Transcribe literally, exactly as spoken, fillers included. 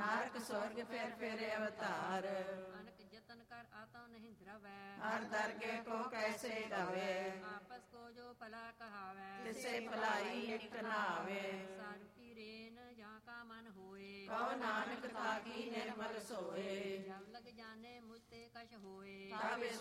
ਨਾਰਕ स्वर्ग फिर फिर अवतार। अनक जतन कर आता नहीं द्रवै, हर दरगे को कैसे गवे, आपस को जो भला कहावै, तिसे भलाई नित नावे। सार की रेन जहाँ का मन होए, कहो नानक ताकी निर्मल सोए, जब लग जाने मुझते कश होए, तब इस